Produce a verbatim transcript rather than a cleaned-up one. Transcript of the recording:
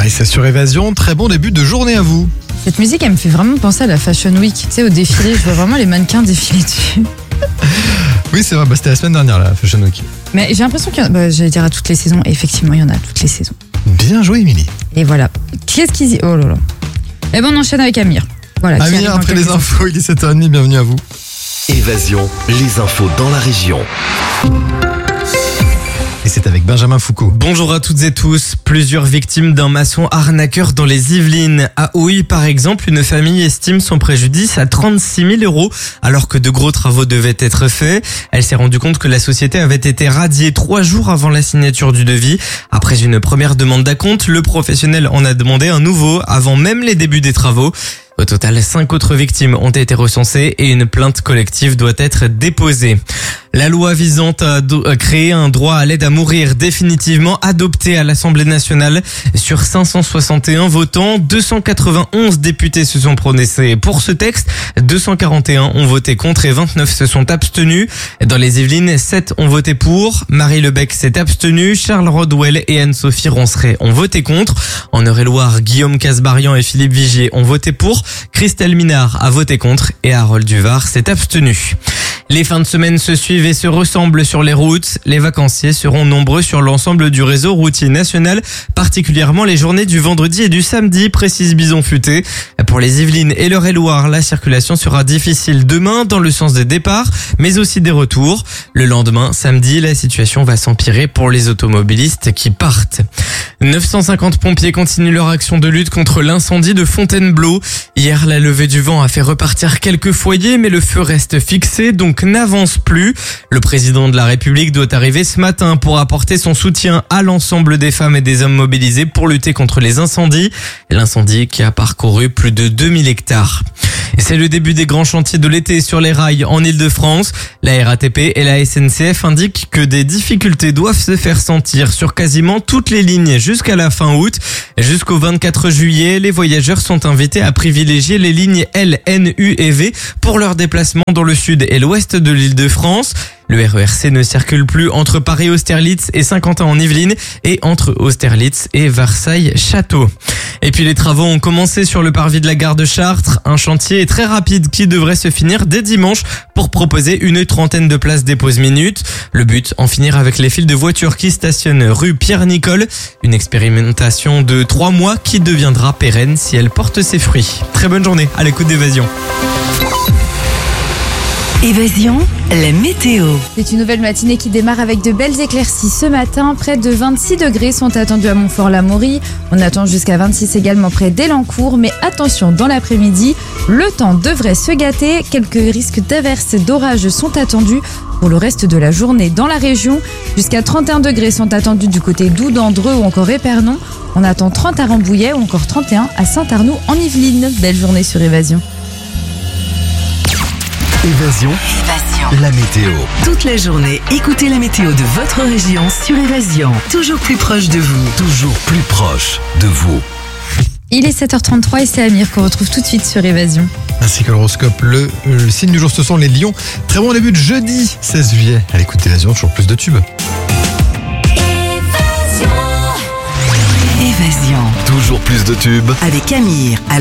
c'est sur Évasion. Très bon début de journée à vous. Cette musique, elle me fait vraiment penser à la Fashion Week. Tu sais, au défilé, je vois vraiment les mannequins défiler dessus. Oui, c'est vrai, bah, c'était la semaine dernière, la Fashion Week. Mais j'ai l'impression qu'il y en a, bah, j'allais dire à toutes les saisons. Et effectivement, il y en a à toutes les saisons. Bien joué, Émilie. Et voilà. Qu'est-ce qu'ils y... Oh là là. Eh ben, on enchaîne avec Amir. Voilà, qui arrive Amir, dans après les quelques infos, il est sept heures trente, bienvenue à vous. Évasion, les infos dans la région. Et c'est avec Benjamin Foucault. Bonjour à toutes et tous. Plusieurs victimes d'un maçon arnaqueur dans les Yvelines. À Houille, par exemple, une famille estime son préjudice à trente-six mille euros alors que de gros travaux devaient être faits. Elle s'est rendue compte que la société avait été radiée trois jours avant la signature du devis. Après une première demande d'acompte, le professionnel en a demandé un nouveau avant même les débuts des travaux. Au total, cinq autres victimes ont été recensées et une plainte collective doit être déposée. La loi visant à, do- à créer un droit à l'aide à mourir définitivement adoptée à l'Assemblée nationale. Sur cinq cent soixante et un votants, deux cent quatre-vingt-onze députés se sont prononcés pour ce texte. deux cent quarante et un ont voté contre et vingt-neuf se sont abstenus. Dans les Yvelines, sept ont voté pour. Marie Lebec s'est abstenue. Charles Rodwell et Anne-Sophie Ronceret ont voté contre. En Eure-et-Loire, Guillaume Casbarian et Philippe Vigier ont voté pour. Christelle Minard a voté contre et Harold Duvar s'est abstenu. Les fins de semaine se suivent et se ressemblent sur les routes. Les vacanciers seront nombreux sur l'ensemble du réseau routier national, particulièrement les journées du vendredi et du samedi, précise Bison Futé. Pour les Yvelines et l'Eure-et-Loire, la circulation sera difficile demain dans le sens des départs, mais aussi des retours. Le lendemain, samedi, la situation va s'empirer pour les automobilistes qui partent. neuf cent cinquante pompiers continuent leur action de lutte contre l'incendie de Fontainebleau. Hier, la levée du vent a fait repartir quelques foyers, mais le feu reste fixé, donc n'avance plus. Le président de la République doit arriver ce matin pour apporter son soutien à l'ensemble des femmes et des hommes mobilisés pour lutter contre les incendies. L'incendie qui a parcouru plus de deux mille hectares. Et c'est le début des grands chantiers de l'été sur les rails en Ile-de-France. La R A T P et la S N C F indiquent que des difficultés doivent se faire sentir sur quasiment toutes les lignes jusqu'à la fin août. Jusqu'au vingt-quatre juillet, les voyageurs sont invités à privilégier les lignes L, N, U et V pour leur déplacement dans le sud et l'ouest de l'Île-de-France. Le R E R C ne circule plus entre Paris-Austerlitz et Saint-Quentin en Yvelines et entre Austerlitz et Versailles-Château. Et puis les travaux ont commencé sur le parvis de la gare de Chartres, un chantier très rapide qui devrait se finir dès dimanche pour proposer une trentaine de places des pauses minutes. Le but, en finir avec les files de voitures qui stationnent rue Pierre-Nicole. Une expérimentation de trois mois qui deviendra pérenne si elle porte ses fruits. Très bonne journée à l'écoute d'Évasion. Évasion, la météo. C'est une nouvelle matinée qui démarre avec de belles éclaircies. Ce matin, près de vingt-six degrés sont attendus à Montfort-l'Amaury. On attend jusqu'à vingt-six également près d'Elancourt. Mais attention, dans l'après-midi, le temps devrait se gâter. Quelques risques d'averses et d'orages sont attendus pour le reste de la journée dans la région. Jusqu'à trente et un degrés sont attendus du côté d'Oud, d'Andreux ou encore Épernon. On attend trente à Rambouillet ou encore trente et un à Saint-Arnoux en Yvelines. Belle journée sur Évasion. Évasion, Évasion. la météo. Toute la journée, écoutez la météo de votre région sur Évasion. Toujours plus proche de vous. Toujours plus proche de vous. Il est sept heures trente-trois et c'est Amir qu'on retrouve tout de suite sur Évasion. Ainsi que l'horoscope, le, le signe du jour, ce sont les lions. Très bon début de jeudi seize juillet. À l'écoute d'Évasion, toujours plus de tubes. Évasion. Toujours plus de tubes. Avec Amir. À